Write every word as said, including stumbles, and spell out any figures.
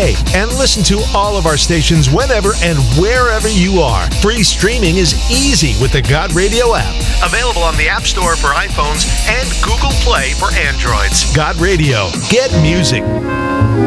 today and listen to all of our stations whenever and wherever you are. Free streaming is easy with the God Radio app. Available on the App Store for iPhones and Google Play for Androids. God Radio. Get music.